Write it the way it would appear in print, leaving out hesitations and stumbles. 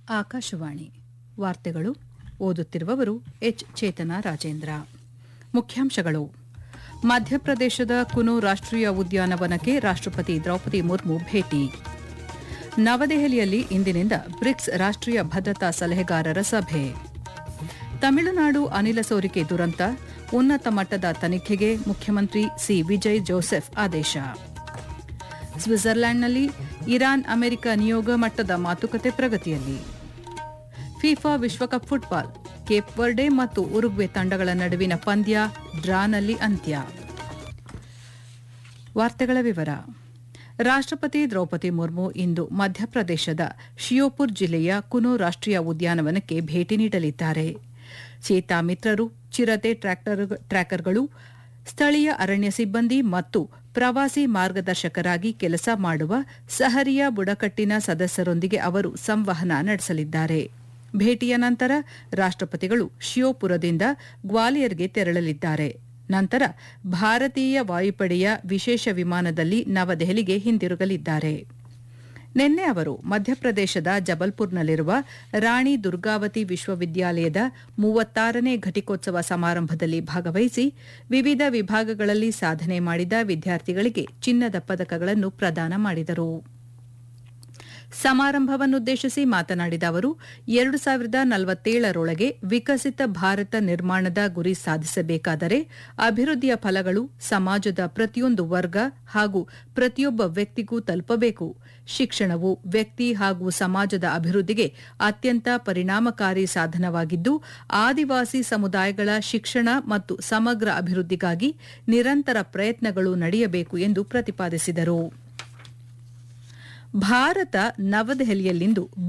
ಆಕಾಶವಾಣಿ ವಾರ್ತೆಗಳು ಓದುತ್ತಿರುವವರು ಎಚ್ ಚೇತನ ರಾಜೇಂದ್ರ. ಮುಖ್ಯಾಂಶಗಳು: ಮಧ್ಯಪ್ರದೇಶದ ಕುನು ರಾಷ್ಟ್ರೀಯ ಉದ್ಯಾನವನಕ್ಕೆ ರಾಷ್ಟ್ರಪತಿ ದ್ರೌಪದಿ ಮುರ್ಮು ಭೇಟಿ. ನವದೆಹಲಿಯಲ್ಲಿ ಇಂದಿನಿಂದ ಬ್ರಿಕ್ಸ್ ರಾಷ್ಟ್ರೀಯ ಭದ್ರತಾ ಸಲಹೆಗಾರರ ಸಭೆ. ತಮಿಳುನಾಡು ಅನಿಲ ಸೋರಿಕೆ ದುರಂತ, ಉನ್ನತ ಮಟ್ಟದ ತನಿಖೆಗೆ ಮುಖ್ಯಮಂತ್ರಿ ಸಿ ವಿಜಯ್ ಜೋಸೆಫ್ ಆದೇಶ. ಸ್ವಿಟ್ಜರ್ಲೆಂಡ್ನಲ್ಲಿ ಇರಾನ್ ಅಮೆರಿಕ ನಿಯೋಗ ಮಟ್ಟದ ಮಾತುಕತೆ ಪ್ರಗತಿಯಲ್ಲಿ. ಫಿಫಾ ವಿಶ್ವಕಪ್ ಫುಟ್ಬಾಲ್, ಕೇಪ್ ವರ್ಡೆ ಮತ್ತು ಉರುಗ್ವೆ ತಂಡಗಳ ನಡುವಿನ ಪಂದ್ಯ ಡ್ರಾನಲ್ಲಿ ಅಂತ್ಯ. ವಾರ್ತೆಗಳ ವಿವರ. ರಾಷ್ಟ್ರಪತಿ ದ್ರೌಪದಿ ಮುರ್ಮು ಇಂದು ಮಧ್ಯಪ್ರದೇಶದ ಶಿಯೋಪುರ್ ಜಿಲ್ಲೆಯ ಕುನು ರಾಷ್ಟ್ರೀಯ ಉದ್ಯಾನವನಕ್ಕೆ ಭೇಟಿ ನೀಡಲಿದ್ದಾರೆ. ಚೀತಾ ಮಿತ್ರರು, ಚಿರತೆ ಟ್ರ್ಯಾಕರ್ಗಳು, ಸ್ಥಳೀಯ ಅರಣ್ಯ ಸಿಬ್ಬಂದಿ ಮತ್ತು ಪ್ರವಾಸಿ ಮಾರ್ಗದರ್ಶಕರಾಗಿ ಕೆಲಸ ಮಾಡುವ ಸಹರಿಯ ಬುಡಕಟ್ಟಿನ ಸದಸ್ಯರೊಂದಿಗೆ ಅವರು ಸಂವಹನ ನಡೆಸಲಿದ್ದಾರೆ. ಭೇಟಿಯ ನಂತರ ರಾಷ್ಟ್ರಪತಿಗಳು ಶಿಯೋಪುರದಿಂದ ಗ್ವಾಲಿಯರ್ಗೆ ತೆರಳಲಿದ್ದಾರೆ. ನಂತರ ಭಾರತೀಯ ವಾಯುಪಡೆಯ ವಿಶೇಷ ವಿಮಾನದಲ್ಲಿ ನವದೆಹಲಿಗೆ ಹಿಂದಿರುಗಲಿದ್ದಾರೆ. ನಿನ್ನೆ ಅವರು ಮಧ್ಯಪ್ರದೇಶದ ಜಬಲ್ಪುರ್ನಲ್ಲಿರುವ ರಾಣಿ ದುರ್ಗಾವತಿ ವಿಶ್ವವಿದ್ಯಾಲಯದ 36ನೇ ಘಟಿಕೋತ್ಸವ ಸಮಾರಂಭದಲ್ಲಿ ಭಾಗವಹಿಸಿ ವಿವಿಧ ವಿಭಾಗಗಳಲ್ಲಿ ಸಾಧನೆ ಮಾಡಿದ ವಿದ್ಯಾರ್ಥಿಗಳಿಗೆ ಚಿನ್ನದ ಪದಕಗಳನ್ನು ಪ್ರದಾನ ಮಾಡಿದರು. ಸಮಾರಂಭವನ್ನುದ್ದೇಶಿಸಿ ಮಾತನಾಡಿದ ಅವರು 2047ರೊಳಗೆ ವಿಕಸಿತ ಭಾರತ ನಿರ್ಮಾಣದ ಗುರಿ ಸಾಧಿಸಬೇಕಾದರೆ ಅಭಿವೃದ್ಧಿಯ ಫಲಗಳು ಸಮಾಜದ ಪ್ರತಿಯೊಂದು ವರ್ಗ ಹಾಗೂ ಪ್ರತಿಯೊಬ್ಬ ವ್ಯಕ್ತಿಗೂ ತಲುಪಬೇಕು. ಶಿಕ್ಷಣವು ವ್ಯಕ್ತಿ ಹಾಗೂ ಸಮಾಜದ ಅಭಿವೃದ್ಧಿಗೆ ಅತ್ಯಂತ ಪರಿಣಾಮಕಾರಿ ಸಾಧನವಾಗಿದ್ದು, ಆದಿವಾಸಿ ಸಮುದಾಯಗಳ ಶಿಕ್ಷಣ ಮತ್ತು ಸಮಗ್ರ ಅಭಿವೃದ್ಧಿಗಾಗಿ ನಿರಂತರ ಪ್ರಯತ್ನಗಳು ನಡೆಯಬೇಕು ಎಂದು ಪ್ರತಿಪಾದಿಸಿದರು. ಭಾರತ ನವದೆಹಲಿಯಲ್ಲಿಂದು